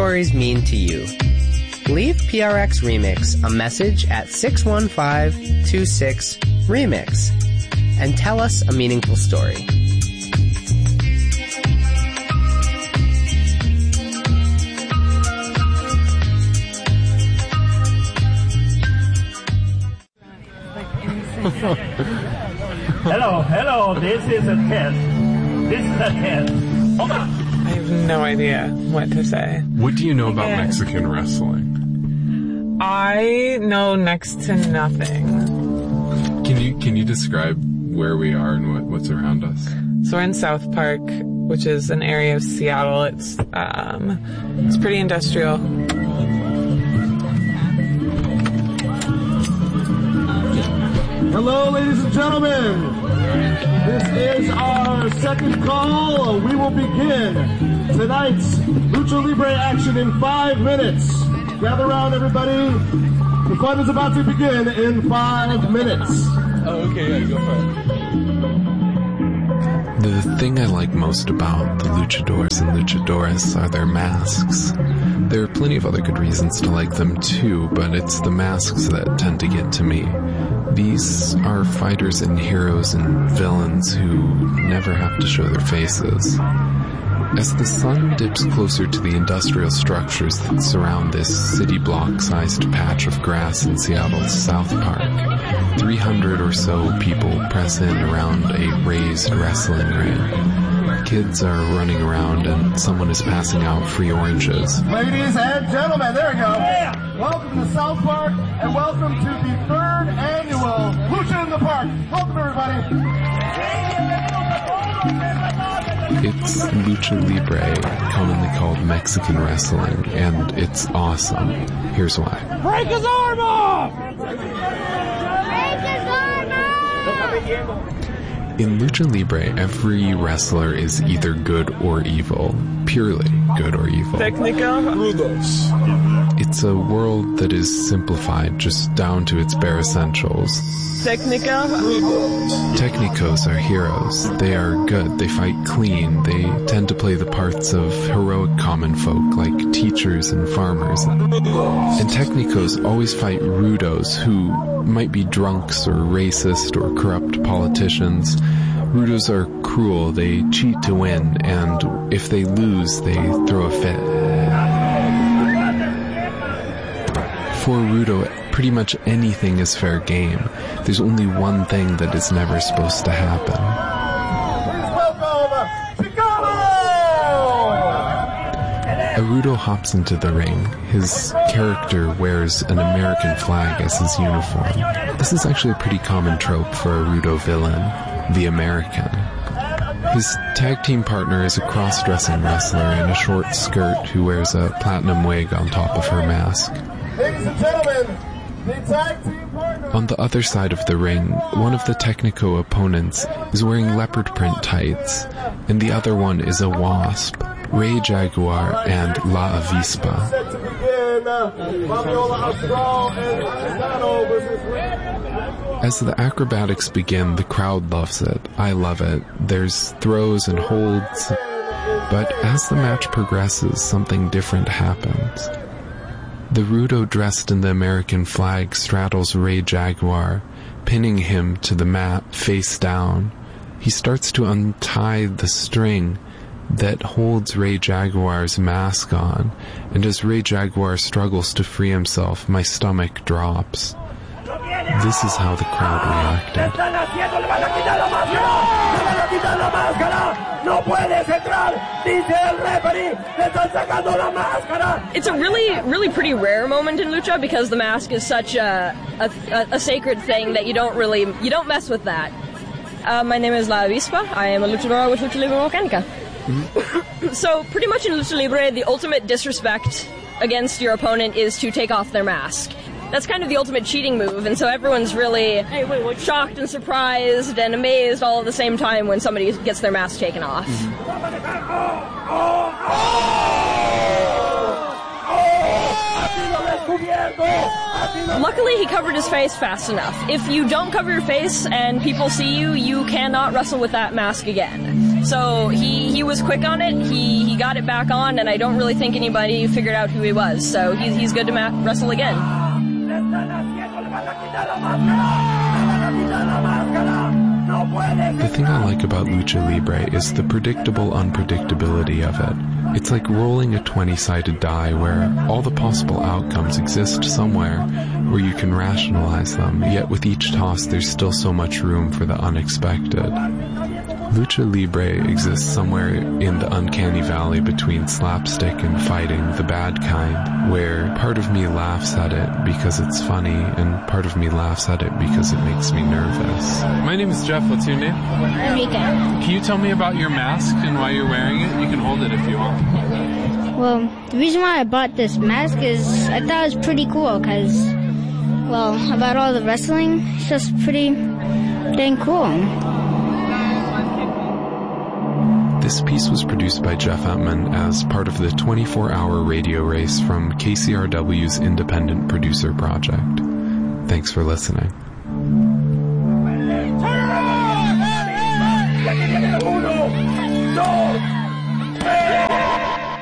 stories mean to you. Leave PRX Remix a message at 61526-REMIX and tell us a meaningful story. Hello, this is a test. Hold on. I have no idea what to say. What do you know about Mexican wrestling? I know next to nothing. Can you describe where we are and what's around us? So we're in South Park, which is an area of Seattle. It's pretty industrial. Hello, ladies and gentlemen. This is our second call. We will begin tonight's Lucha Libre action in 5 minutes. Gather around, everybody. The fun is about to begin in 5 minutes. Oh, okay, go for it. The thing I like most about the luchadors and luchadoras are their masks. There are plenty of other good reasons to like them too, but it's the masks that tend to get to me. These are fighters and heroes and villains who never have to show their faces. As the sun dips closer to the industrial structures that surround this city block-sized patch of grass in Seattle's South Park, 300 or so people press in around a raised wrestling ring. Kids are running around and someone is passing out free oranges. Ladies and gentlemen, there we go. Welcome to South Park and welcome to the 3rd annual Lucha in the Park. Welcome, everybody. It's Lucha Libre, commonly called Mexican wrestling, and it's awesome. Here's why. Break his arm off! In Lucha Libre, every wrestler is either good or evil. Purely good or evil. Technico? Rudos. It's a world that is simplified just down to its bare essentials. Technico? Technicos are heroes. They are good. They fight clean. They tend to play the parts of heroic common folk like teachers and farmers. And Technicos always fight rudos who might be drunks or racist or corrupt politicians. Rudos are cruel. They cheat to win, and if they lose, they throw a fit. For Rudo, pretty much anything is fair game. There's only one thing that is never supposed to happen. Please welcome Chicano! A Rudo hops into the ring. His character wears an American flag as his uniform. This is actually a pretty common trope for a Rudo villain, the American. His tag team partner is a cross-dressing wrestler in a short skirt who wears a platinum wig on top of her mask. Ladies and gentlemen, the tag team partner. On the other side of the ring, one of the Technico opponents is wearing leopard print tights, and the other one is a wasp, Rey Jaguar and La Avispa. Set to begin, Fabiola Astral and Chicano versus As the acrobatics begin, the crowd loves it. I love it. There's throws and holds. But as the match progresses, something different happens. The Rudo dressed in the American flag straddles Rey Jaguar, pinning him to the mat face down. He starts to untie the string that holds Rey Jaguar's mask on, and as Rey Jaguar struggles to free himself, my stomach drops. This is how the crowd reacted. It's a really pretty rare moment in lucha because the mask is such a sacred thing that you don't mess with that. My name is La Avispa. I am a luchadora with Lucha Libre Volcanica. Mm-hmm. So pretty much in Lucha Libre, the ultimate disrespect against your opponent is to take off their mask. That's kind of the ultimate cheating move, and so everyone's really shocked and surprised and amazed all at the same time when somebody gets their mask taken off. Luckily, he covered his face fast enough. If you don't cover your face and people see you, you cannot wrestle with that mask again. So he was quick on it. He got it back on, and I don't really think anybody figured out who he was. So he's good to wrestle again. The thing I like about Lucha Libre is the predictable unpredictability of it. It's like rolling a 20-sided die where all the possible outcomes exist somewhere where you can rationalize them, yet with each toss there's still so much room for the unexpected. Lucha Libre exists somewhere in the uncanny valley between slapstick and fighting, the bad kind, where part of me laughs at it because it's funny and part of me laughs at it because it makes me nervous. My name is Jeff. What's your name? Enrique. Can you tell me about your mask and why you're wearing it? You can hold it if you want. Well, the reason why I bought this mask is I thought it was pretty cool because, well, about all the wrestling, it's just pretty dang cool. This piece was produced by Jeff Entman as part of the 24-hour radio race from KCRW's Independent Producer Project. Thanks for listening.